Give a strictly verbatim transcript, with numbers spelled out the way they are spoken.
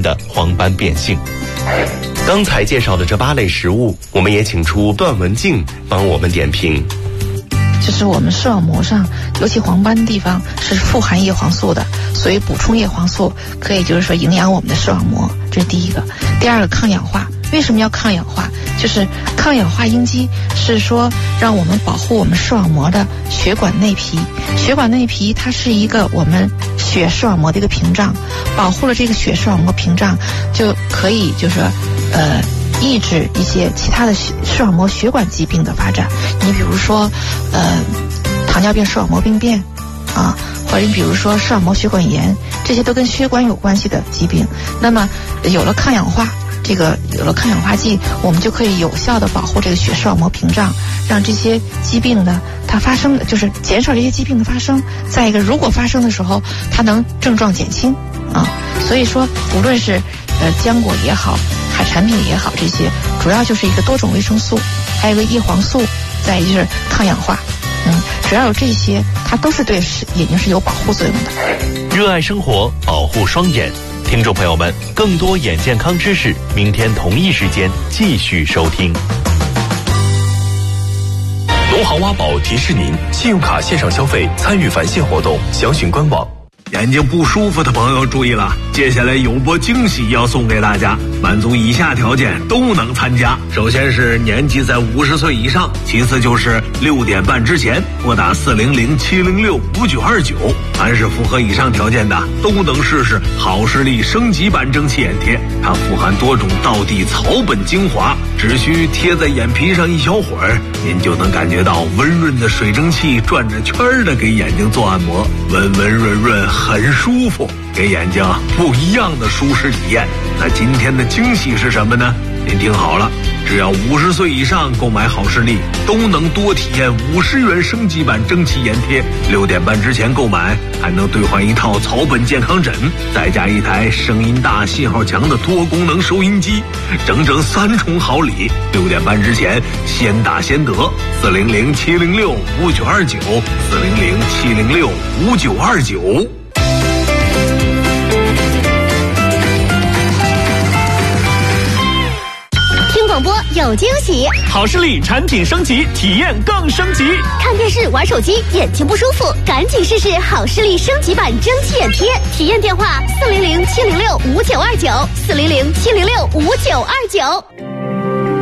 的黄斑变性。刚才介绍的这八类食物，我们也请出段文静帮我们点评。 就是我们视网膜上，尤其黄斑的地方是富含叶黄素的，所以补充叶黄素可以就是说营养我们的视网膜，这是第一个。第二个，抗氧化。为什么要抗氧化？就是抗氧化应激是说让我们保护我们视网膜的血管内皮。血管内皮它是一个我们血视网膜的一个屏障，保护了这个血视网膜屏障，就可以就是说呃抑制一些其他的视网膜血管疾病的发展。你比如说呃糖尿病视网膜病变啊，或者你比如说视网膜血管炎，这些都跟血管有关系的疾病。那么有了抗氧化，这个有了抗氧化剂，我们就可以有效的保护这个血视网膜屏障，让这些疾病呢它发生的就是减少这些疾病的发生。再一个，如果发生的时候，它能症状减轻啊。所以说，无论是呃浆果也好，海产品也好，这些主要就是一个多种维生素，还有一个叶黄素，再一个就是抗氧化。嗯，只要有这些，它都是对眼睛是有保护作用的。 热爱生活，保护双眼。听众朋友们，更多眼健康知识，明天同一时间继续收听。 农行挖宝提示您：信用卡线上消费参与返现活动，详询官网。 眼睛不舒服的朋友注意了，接下来有波惊喜要送给大家，满足以下条件都能参加。首先是年纪在五十岁以上，其次就是六点半之前拨打四零零七零六五九二九，凡是符合以上条件的都能试试好视力升级版蒸汽眼贴。它富含多种道地草本精华，只需贴在眼皮上一小会儿，您就能感觉到温润的水蒸气转着圈的给眼睛做按摩，温温润润很舒服，给眼睛不一样的舒适体验。那今天的惊喜是什么呢？您听好了，只要五十岁以上购买好视力，都能多体验五十元升级版蒸汽眼贴。六点半之前购买，还能兑换一套草本健康枕，再加一台声音大、信号强的多功能收音机，整整三重好礼。六点半之前先打先得，四零零七零六五九二九，四零零七零六五九二九。 广播有惊喜， 好视力产品升级，体验更升级。 看电视玩手机眼睛不舒服，赶紧试试好视力升级版蒸汽眼贴。体验电话：四零零七零六五九二九，四零零七零六五九二九。